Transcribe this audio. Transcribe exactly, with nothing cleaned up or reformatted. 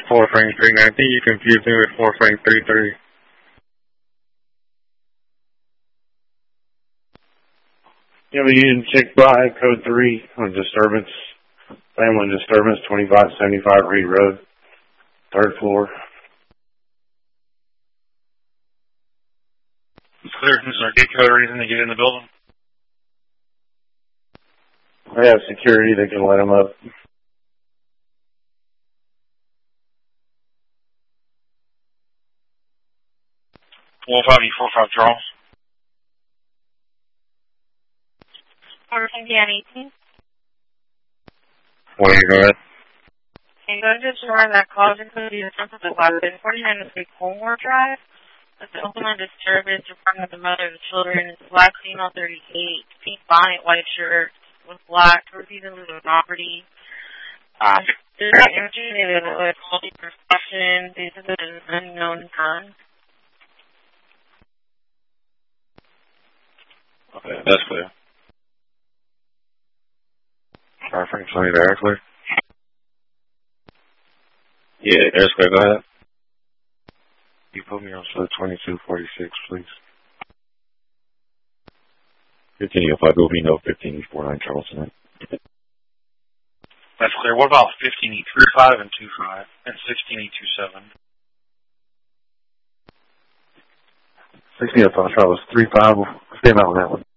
four frame three nine. I think you confused me with four frame three three. Yeah, we using Chick by code three on disturbance. Family disturbance, twenty-five seventy-five Reed Road, third floor. It's clear. Is there a gate code or anything to get in the building? They have security. They can let them up. four five E four five Charles. Order from Dan eighteen. What are you going? Okay, go to the store that calls include the front of the weapon. forty-nine to three Colmore Drive. That's the open on disturbance. You're part of the mother of the children. It's black female thirty-eight. Pink bonnet, white shirt with black. Repeatedly with property. Um, there's an energy. They have a quality profession. They said that it's an unknown gun. Okay, that's clear. Car frame twenty there, clear? Yeah, that's clear. Go ahead. You put me on slip twenty-two forty-six, please. fifteen oh five, O B no, fifteen E forty-nine Charleston. That's clear. What about fifteen E thirty-five and twenty-five and sixteen E twenty-seven? sixteen oh five, Charles, three five. Stay out on that one.